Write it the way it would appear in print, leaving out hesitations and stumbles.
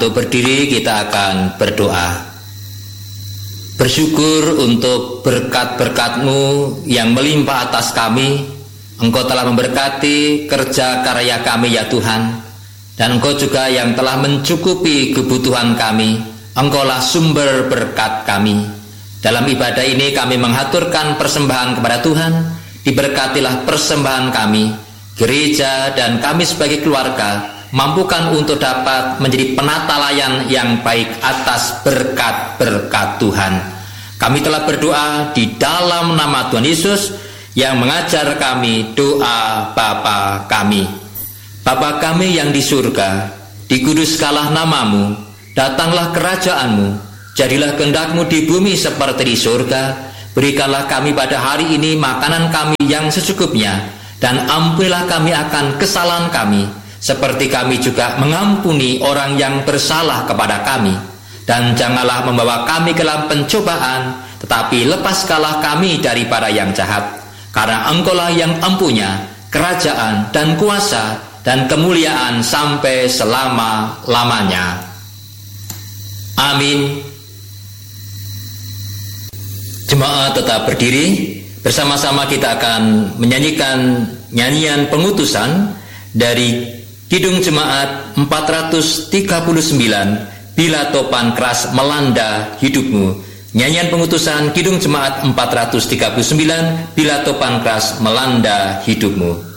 Untuk berdiri kita akan berdoa. Bersyukur untuk berkat-berkat-Mu yang melimpah atas kami. Engkau telah memberkati kerja karya kami ya Tuhan. Dan Engkau juga yang telah mencukupi kebutuhan kami. Engkaulah sumber berkat kami. Dalam ibadah ini kami menghaturkan persembahan kepada Tuhan. Diberkatilah persembahan kami, gereja dan kami sebagai keluarga. Mampukan untuk dapat menjadi penata layan yang baik atas berkat-berkat Tuhan. Kami telah berdoa di dalam nama Tuhan Yesus yang mengajar kami doa Bapa kami. Bapa kami yang di surga, dikuduskanlah namamu, datanglah kerajaan-Mu, jadilah kehendak-Mu di bumi seperti di surga. Berikanlah kami pada hari ini makanan kami yang secukupnya, dan ampunilah kami akan kesalahan kami, seperti kami juga mengampuni orang yang bersalah kepada kami. Dan janganlah membawa kami ke dalam pencobaan, tetapi lepaskanlah kami daripada yang jahat. Karena Engkaulah yang empunya kerajaan dan kuasa dan kemuliaan sampai selama-lamanya. Amin. Jemaat tetap berdiri. Bersama-sama kita akan menyanyikan nyanyian pengutusan dari Kidung Jemaat 439, Bila Topan Keras Melanda Hidupmu. Nyanyian pengutusan Kidung Jemaat 439, Bila Topan Keras Melanda Hidupmu.